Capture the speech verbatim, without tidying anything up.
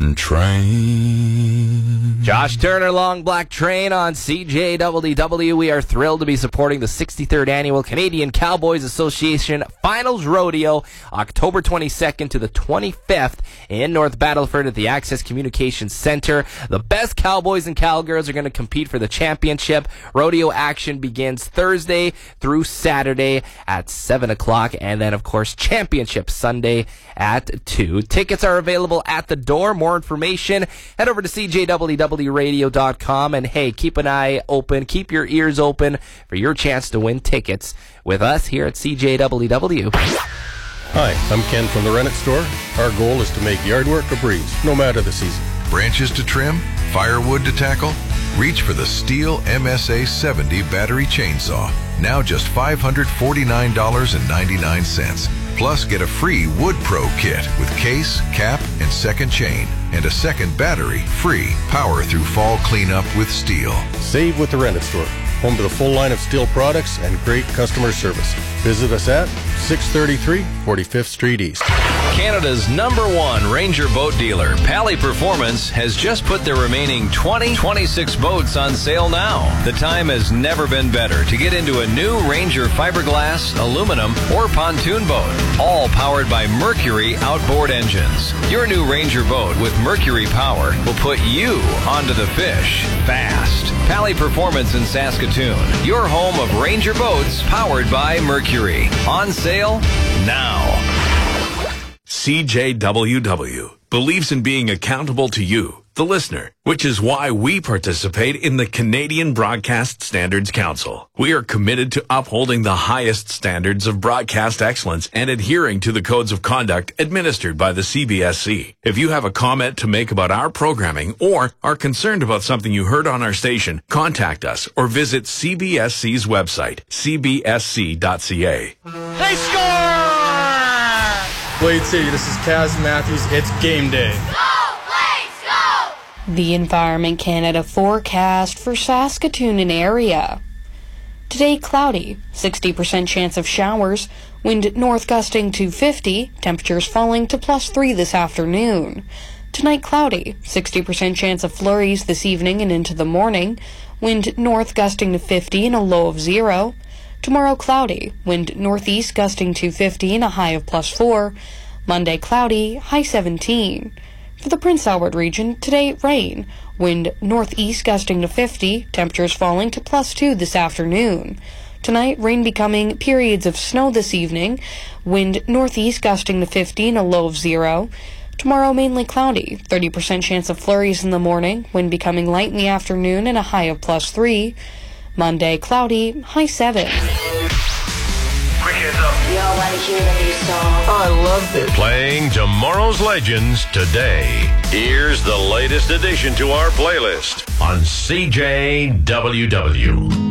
Train. Josh Turner, Long Black Train on C J W W. We are thrilled to be supporting the sixty-third Annual Canadian Cowboys Association Finals Rodeo, October twenty-second to the twenty-fifth in North Battleford at the Access Communications Center. The best cowboys and cowgirls are going to compete for the championship. Rodeo action begins Thursday through Saturday at seven o'clock, and then, of course, championship Sunday at two. Tickets are available at the door. More information, head over to C J W W radio dot com, and hey, keep an eye open, keep your ears open for your chance to win tickets with us here at C J W W. Hi, I'm Ken from the Rennet Store. Our goal is to make yard work a breeze, no matter the season. Branches to trim? Firewood to tackle? Reach for the Steel M S A seventy battery chainsaw. Now just five hundred forty-nine dollars and ninety-nine cents. Plus, get a free Wood Pro kit with case, cap, and second chain. And a second battery free. Power through fall cleanup with Steel. Save with the Rennet Store. Home to the full line of Steel products and great customer service. Visit us at six thirty-three forty-fifth Street East. Canada's number one Ranger boat dealer, Pally Performance, has just put their remaining twenty twenty-six boats on sale now. The time has never been better to get into a new Ranger fiberglass, aluminum, or pontoon boat, all powered by Mercury outboard engines. Your new Ranger boat with Mercury power will put you onto the fish fast. Pally Performance in Saskatoon, your home of Ranger boats powered by Mercury. On sale now. C J W W believes in being accountable to you, the listener, which is why we participate in the Canadian Broadcast Standards Council. We are committed to upholding the highest standards of broadcast excellence and adhering to the codes of conduct administered by the C B S C. If you have a comment to make about our programming or are concerned about something you heard on our station, contact us or visit C B S C's website, c b s c dot c a. They score! Blade City, this is Kaz Matthews. It's game day. Go, Blades, go! The Environment Canada forecast for Saskatoon and area. Today, cloudy, sixty percent chance of showers, wind north gusting to fifty, temperatures falling to plus three this afternoon. Tonight, cloudy, sixty percent chance of flurries this evening and into the morning, wind north gusting to fifty and a low of zero. Tomorrow, cloudy, wind northeast gusting to fifty and a high of plus four. Monday, cloudy, high seventeen. For the Prince Albert region, today, rain, wind northeast gusting to fifty, temperatures falling to plus two this afternoon. Tonight, rain becoming periods of snow this evening, wind northeast gusting to fifty and a low of zero. Tomorrow, mainly cloudy, thirty percent chance of flurries in the morning, wind becoming light in the afternoon and a high of plus three. Monday, cloudy, high seven. Quick heads up. Y'all want to hear the new song? I love it. Playing tomorrow's legends today. Here's the latest addition to our playlist on C J W W.